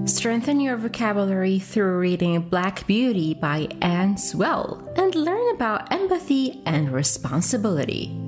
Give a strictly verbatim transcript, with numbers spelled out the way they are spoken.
Strengthen your vocabulary through reading Black Beauty by Anne Swell and learn about empathy and responsibility.